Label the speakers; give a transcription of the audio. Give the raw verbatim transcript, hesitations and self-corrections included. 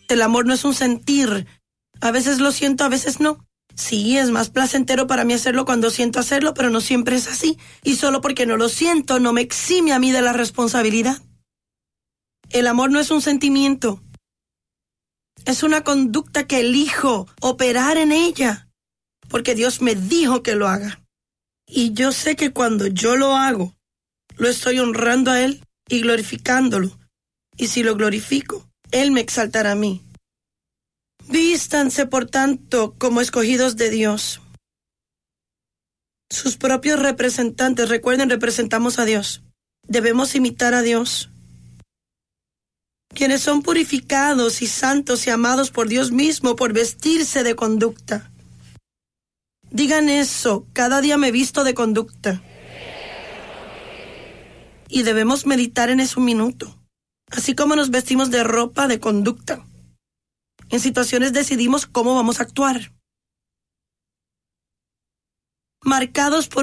Speaker 1: El amor no es un sentir. A veces lo siento, a veces no. Sí, es más placentero para mí hacerlo cuando siento hacerlo, pero no siempre es así. Y solo porque no lo siento, no me exime a mí de la responsabilidad. El amor no es un sentimiento. Es una conducta que elijo operar en ella, porque Dios me dijo que lo haga. Y yo sé que cuando yo lo hago, lo estoy honrando a Él y glorificándolo. Y si lo glorifico, Él me exaltará a mí. Vístanse, por tanto, como escogidos de Dios. Sus propios representantes, recuerden, representamos a Dios. Debemos imitar a Dios. Quienes son purificados y santos y amados por Dios mismo por vestirse de conducta. Digan eso, cada día me visto de conducta. Y debemos meditar en eso un minuto. Así como nos vestimos de ropa de conducta. En situaciones decidimos cómo vamos a actuar. Marcados por